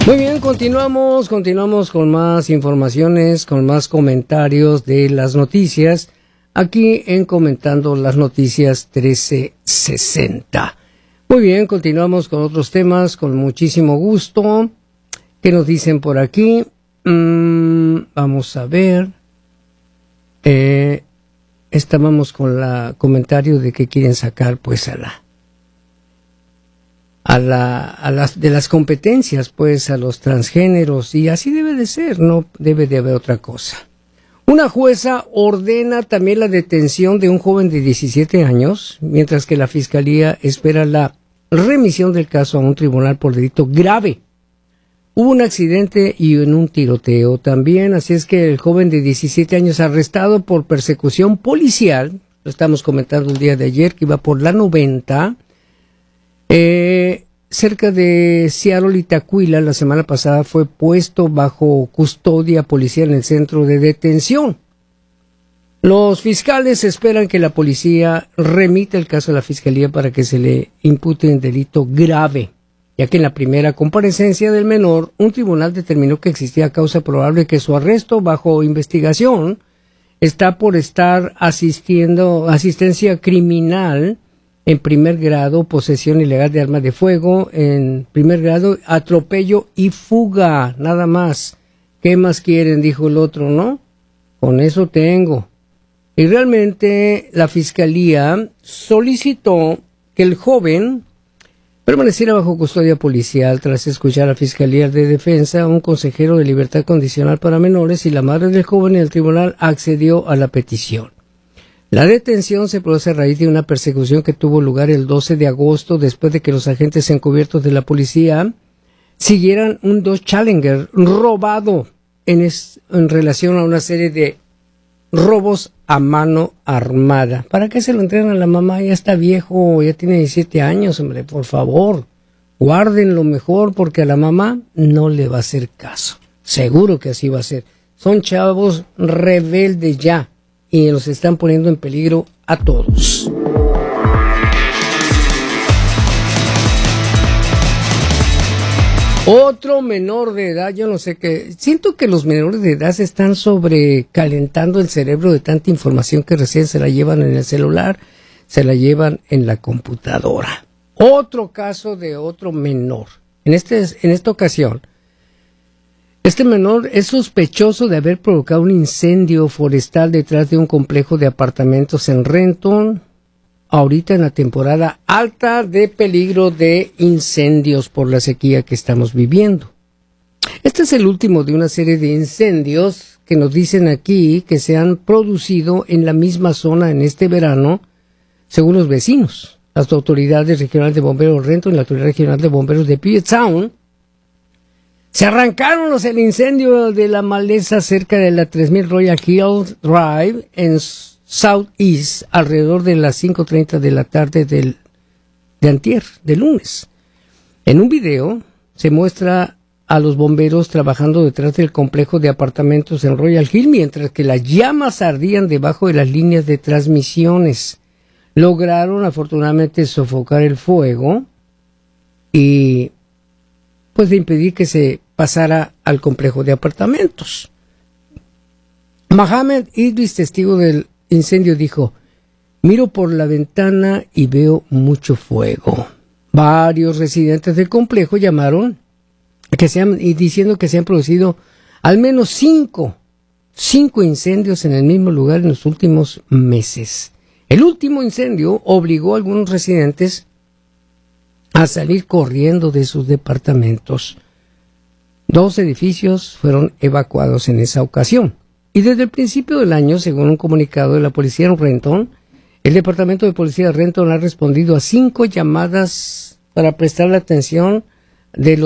Muy bien, continuamos con más informaciones, con más comentarios de las noticias, aquí en Comentando las Noticias 1360. Muy bien, continuamos con otros temas, con muchísimo gusto. ¿Qué nos dicen por aquí? Vamos a ver. Estábamos con el comentario de que quieren sacar pues de las competencias pues a los transgéneros, y así debe de ser, no debe de haber otra cosa. Una jueza ordena también la detención de un joven de 17 años, mientras que la fiscalía espera la remisión del caso a un tribunal por delito grave. Hubo un accidente y en un tiroteo también, así es que el joven de 17 años arrestado por persecución policial, lo estamos comentando el día de ayer, que iba por la 90, cerca de Seattle y Tacuila, la semana pasada fue puesto bajo custodia policial en el centro de detención. Los fiscales esperan que la policía remita el caso a la fiscalía para que se le impute un delito grave, ya que en la primera comparecencia del menor, un tribunal determinó que existía causa probable que su arresto bajo investigación está por estar asistencia criminal en primer grado, posesión ilegal de arma de fuego, en primer grado, atropello y fuga, nada más. ¿Qué más quieren?, dijo el otro, ¿no? Con eso tengo. Y realmente la fiscalía solicitó que el joven permaneciera bajo custodia policial tras escuchar a la Fiscalía de Defensa, un consejero de libertad condicional para menores y la madre del joven, y el tribunal accedió a la petición. La detención se produce a raíz de una persecución que tuvo lugar el 12 de agosto después de que los agentes encubiertos de la policía siguieran un Dodge Challenger robado en relación a una serie de robos a mano armada. ¿Para qué se lo entregan a la mamá? Ya está viejo, ya tiene 17 años, hombre, por favor. Guárdenlo mejor porque a la mamá no le va a hacer caso. Seguro que así va a ser. Son chavos rebeldes ya y los están poniendo en peligro a todos. Otro menor de edad, yo no sé qué, siento que los menores de edad se están sobrecalentando el cerebro de tanta información que recién se la llevan en el celular, se la llevan en la computadora. Otro caso de otro menor. En esta ocasión, este menor es sospechoso de haber provocado un incendio forestal detrás de un complejo de apartamentos en Renton, ahorita en la temporada alta de peligro de incendios por la sequía que estamos viviendo. Este es el último de una serie de incendios que nos dicen aquí que se han producido en la misma zona en este verano, según los vecinos. Las autoridades regionales de bomberos Renton y la autoridad regional de bomberos de Puget Sound se arrancaron el incendio de la maleza cerca de la 3000 Royal Hill Drive en Southeast alrededor de las 5:30 de la tarde de antier, de lunes. En un video se muestra a los bomberos trabajando detrás del complejo de apartamentos en Royal Hill mientras que las llamas ardían debajo de las líneas de transmisiones. Lograron afortunadamente sofocar el fuego y pues de impedir que se pasara al complejo de apartamentos. Mohamed Idris, testigo del incendio, dijo: miro por la ventana y veo mucho fuego. Varios residentes del complejo llamaron diciendo que se han producido al menos cinco incendios en el mismo lugar en los últimos meses. El último incendio obligó a algunos residentes a salir corriendo de sus departamentos. 2 edificios fueron evacuados en esa ocasión. Y desde el principio del año, según un comunicado de la policía en Renton, el Departamento de Policía de Renton ha respondido a 5 llamadas para prestar la atención de los